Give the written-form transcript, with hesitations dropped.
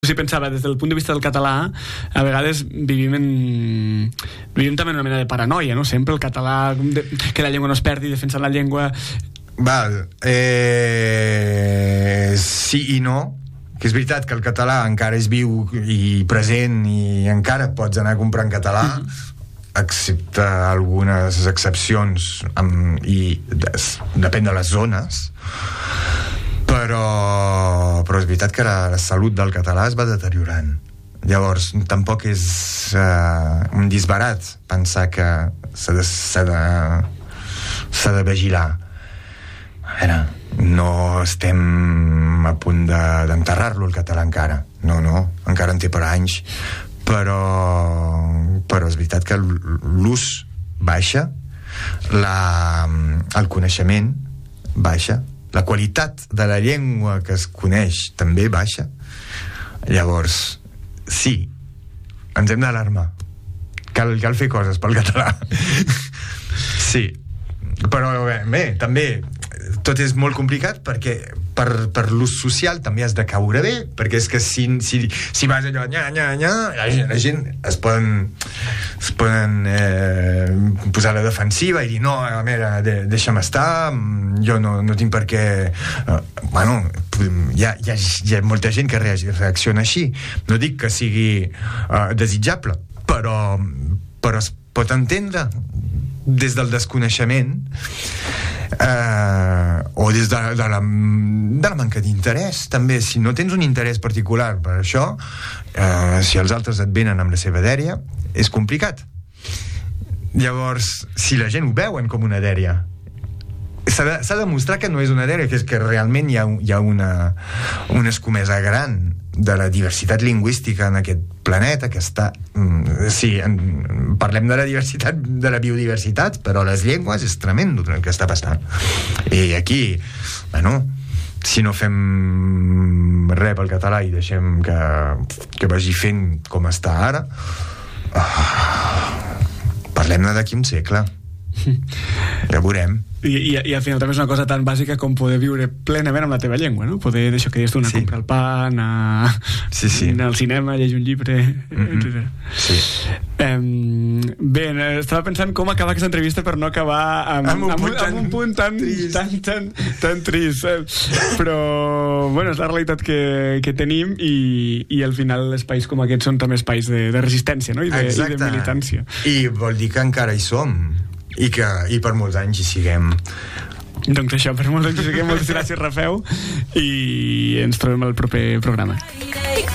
Si pensava, des del punt de vista del català, a vegades vivim també en una mena de paranoia, no? Sempre el català, que la llengua no es perdi, defensant la llengua... Val, sí i no, que és veritat que el català encara és viu i present i encara pots anar a comprar en català, excepte algunes excepcions i depèn de les zones, però és veritat que la salut del català es va deteriorant. Llavors tampoc és un disbarat pensar que s'ha de vigilar. A veure, no estem a punt d'enterrar-lo el català encara, no, encara en té per anys, però és veritat que l'ús baixa, el coneixement baixa, la qualitat de la llengua que es coneix també baixa. Llavors, sí, ens hem d'alarmar. Cal fer coses pel català. Sí, però bé, també tot és molt complicat perquè per l'ús social també has de caure bé, perquè és que si vas allò la gent es poden posar a la defensiva i dir no, a veure, deixa'm estar, jo no tinc per què... hi ha molta gent que reacciona així. No dic que sigui desitjable, però es pot entendre des del desconeixement o des de la manca d'interès també. Si no tens un interès particular per això, si els altres et venen amb la seva dèria, és complicat. Llavors, si la gent ho veuen com una dèria, s'ha de mostrar que no és una dèria, que és que realment hi ha una escomesa gran de la diversitat lingüística en aquest planeta que està... parlem de la diversitat, de la biodiversitat, però les llengües és tremendo el que està passant. I aquí, si no fem res pel català i deixem que vagi fent com està ara, parlem-ne d'aquí un segle. Ja veurem. I al final també és una cosa tan bàsica com poder viure plenament amb la teva llengua, no? Poder, d'això que deies tu, anar a comprar el pa, anar al cinema, llegir un llibre, etc. Sí. Bé, estava pensant com acabar aquesta entrevista per no acabar amb un punt tan trist. Però, bueno, és la realitat que tenim i al final espais com aquests són també espais de resistència, no? I de militància. I vol dir que encara hi som. I per molts anys hi siguem. Doncs això, per molts anys hi siguem. Moltes gràcies, Rafeu, i ens trobem al proper programa.